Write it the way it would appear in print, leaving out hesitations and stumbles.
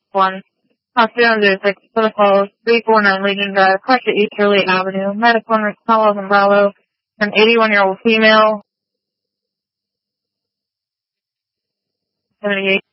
1. Hospital 06, Protocol 349 Legion Drive, Crusher East Hurley Avenue, Medical Nurse Carlos and Bravo, an 81-year-old female, 78.